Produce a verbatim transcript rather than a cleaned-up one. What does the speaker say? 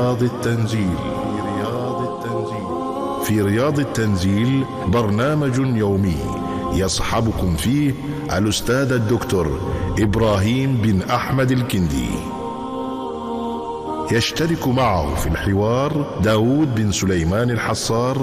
رياض التنزيل. في رياض التنزيل برنامج يومي يصحبكم فيه الأستاذ الدكتور إبراهيم بن أحمد الكندي. يشترك معه في الحوار داود بن سليمان الحصار